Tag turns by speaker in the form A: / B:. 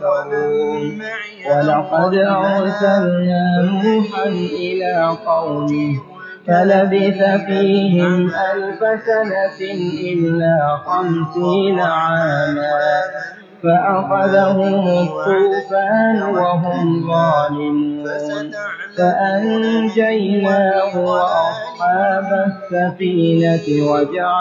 A: يتفكرون ولقد أرسلنا نوحا إلى قومه فلبث فيهم 1000 سنة إلا 50 عاما فأخذهم الطوفان وهم ظالمون فأنجيناه وأصحاب السفينة